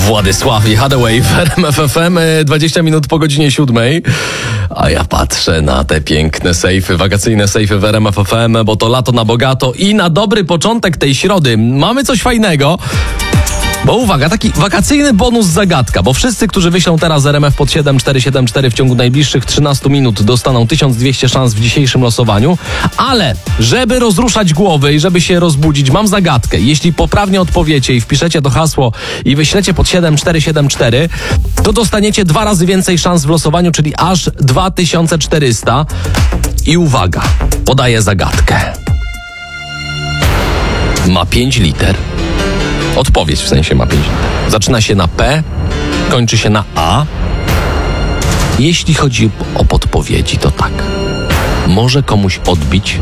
Władysław Hadaway w RMF FM, 20 minut po godzinie 7. A ja patrzę na te piękne sejfy, wakacyjne sejfy w RMF FM, bo to lato na bogato i na dobry początek tej środy mamy coś fajnego. Bo uwaga, taki wakacyjny bonus zagadka, bo wszyscy, którzy wyślą teraz RMF pod 7474 w ciągu najbliższych 13 minut dostaną 1200 szans w dzisiejszym losowaniu, ale żeby rozruszać głowy i żeby się rozbudzić, mam zagadkę. Jeśli poprawnie odpowiecie i wpiszecie to hasło i wyślecie pod 7474, to dostaniecie 2 razy więcej szans w losowaniu, czyli aż 2400. I uwaga, podaję zagadkę. Ma 5 liter. Odpowiedź w sensie ma 5 liter. Zaczyna się na P, kończy się na A. Jeśli chodzi o podpowiedzi, to tak. Może komuś odbić.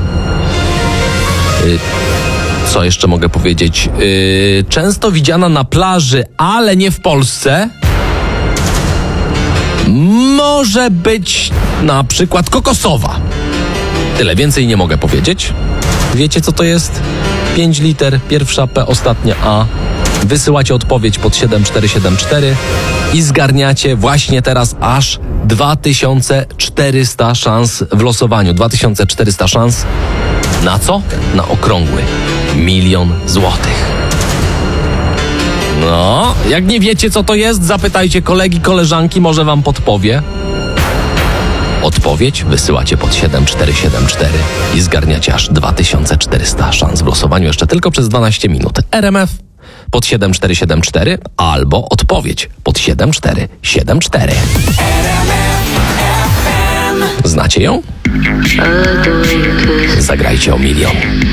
Co jeszcze mogę powiedzieć? Często widziana na plaży, ale nie w Polsce. Może być na przykład kokosowa. Tyle, więcej nie mogę powiedzieć. Wiecie, co to jest? 5 liter, pierwsza P, ostatnia A. Wysyłacie odpowiedź pod 7474 i zgarniacie właśnie teraz aż 2400 szans w losowaniu. 2400 szans na co? Na okrągły 1 000 000 złotych. No, jak nie wiecie, co to jest, zapytajcie kolegi, koleżanki, może wam podpowie. Odpowiedź wysyłacie pod 7474 i zgarniacie aż 2400 szans w losowaniu jeszcze tylko przez 12 minut. RMF pod 7474 albo odpowiedź pod 7474. Znacie ją? Zagrajcie o 1 000 000.